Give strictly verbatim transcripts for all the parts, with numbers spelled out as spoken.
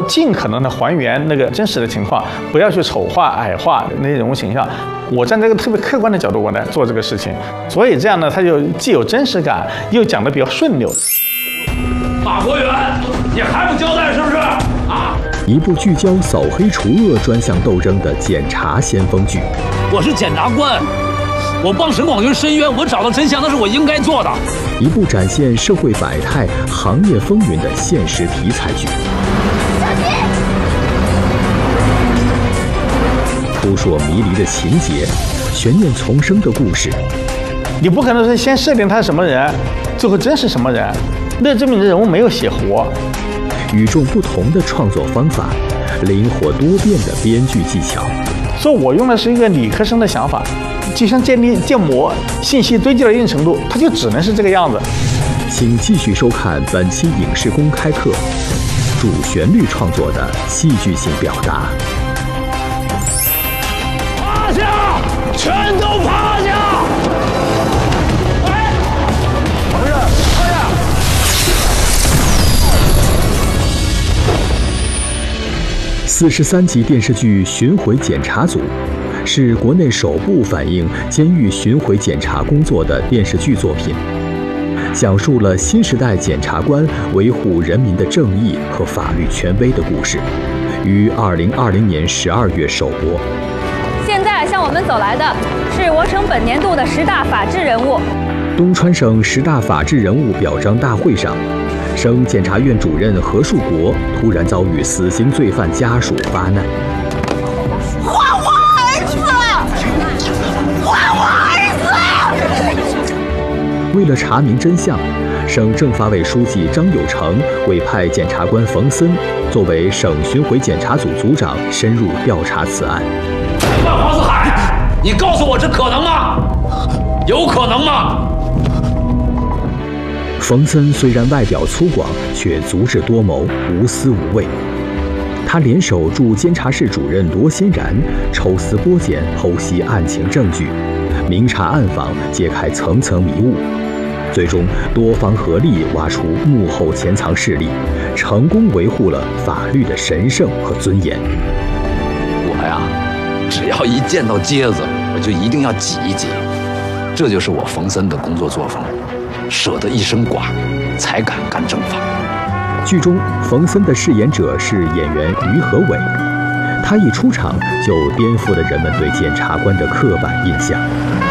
尽可能的还原那个真实的情况，不要去丑化、矮化那些人物形象。我站在一个特别客观的角度，我来做这个事情，所以这样呢，它就既有真实感，又讲得比较顺溜。 马国元，你还不交代是不是？啊！ 一部聚焦扫黑除恶专项斗争的检察先锋剧。 我是检察官，我帮沈广云申冤，我找到真相，那是我应该做的。 一部展现社会百态、行业风云的现实题材剧。扑朔迷离的情节，悬念丛生的故事。 你不可能是先设定他是什么人，最后真是什么人，那证明你的人物没有写活。 与众不同的创作方法，灵活多变的编剧技巧。 所以我用的是一个理科生的想法，就像建立建模，信息堆积到一定程度，它就只能是这个样子。 请继续收看本期影视公开课，主旋律创作的戏剧性表达。 趴下，全都趴下！哎，同志，趴下！ 四十三集电视剧《巡回检查组》是国内首部反映监狱巡回检查工作的电视剧作品，讲述了新时代检察官维护人民的正义和法律权威的故事，于二零二零年十二月首播。 现在向我们走来的是我省本年度的十大法治人物。 东川省十大法治人物表彰大会上，省检察院主任何树国突然遭遇死刑罪犯家属发难。 还我儿子！还我儿子！为了查明真相，省政法委书记张有成委派检察官冯森作为省巡回检查组组长，深入调查此案。 万黄四海，你告诉我这可能吗？有可能吗？ 冯森虽然外表粗犷，却足智多谋，无私无畏。他联手驻监察室主任罗欣然，抽丝剥茧，剖析案情证据，明察暗访，揭开层层迷雾。最终，多方合力挖出幕后潜藏势力，成功维护了法律的神圣和尊严。 我呀，只要一见到疖子，我就一定要挤一挤，这就是我冯森的工作作风。舍得一身剐，才敢干正法。 剧中，冯森的饰演者是演员于和伟，他一出场就颠覆了人们对检察官的刻板印象。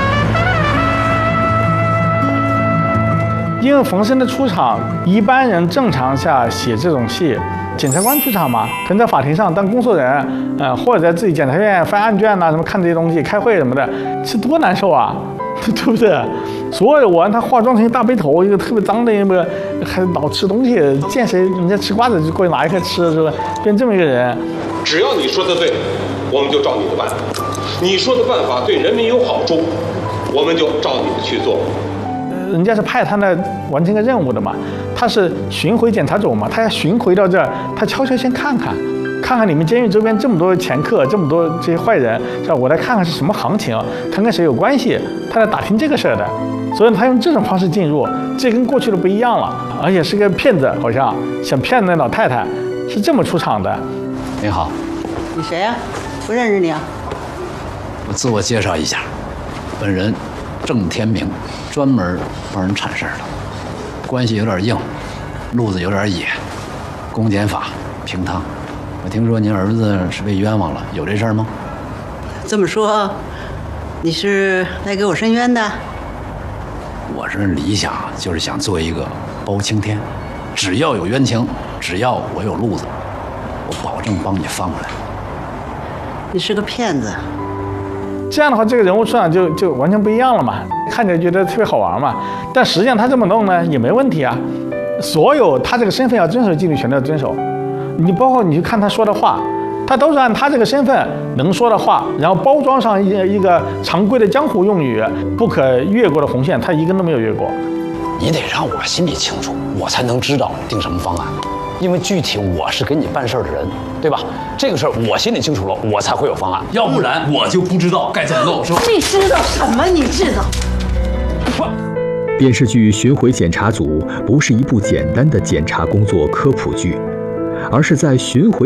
因为冯森的出场，一般人正常下写这种戏，检察官出场嘛，可能在法庭上当工作人，呃，或者在自己检察院翻案卷呐、什么看这些东西、开会什么的，是多难受啊！对不对？所有我让他化妆成一大背头，一个特别脏的一个，还老吃东西，见谁人家吃瓜子就过去拿一颗吃，是吧？变这么一个人。 只要你说的对，我们就照你的办；你说的办法对人民有好处，我们就照你的去做。 人家是派他来完成个任务的嘛，他是巡回检查组嘛，他要巡回到这儿，他悄悄先看看。看看你们监狱周边这么多前客，这么多这些坏人，是吧？我来看看是什么行情，看跟谁有关系，他来打听这个事儿的。所以他用这种方式进入，这跟过去的不一样了，而且是个骗子，好像想骗那老太太，是这么出场的。 你好， 你谁呀、啊？不认识你啊？ 我自我介绍一下，本人郑天明，专门帮人铲事儿的，关系有点硬，路子有点野，公检法平汤。我听说您儿子是被冤枉了，有这事儿吗？ 这么说，你是来给我申冤的？ 我是理想，就是想做一个包青天，只要有冤情，只要我有路子，我保证帮你翻过来。 你是个骗子。 这样的话，这个人物出场就就完全不一样了嘛，看起来觉得特别好玩嘛。但实际上他这么弄呢也没问题啊，所有他这个身份要遵守纪律全都要遵守。你包括你去看他说的话，他都是按他这个身份能说的话，然后包装上一一个常规的江湖用语，不可越过的红线，他一根都没有越过。 你得让我心里清楚，我才能知道定什么方案，因为具体我是给你办事儿的人，对吧？这个事儿我心里清楚了，我才会有方案， 要不然我就不知道该怎么弄，是吧？ 你知道什么？你知道？ 电视剧《巡回检查组》不是一部简单的检察工作科普剧，而是在巡回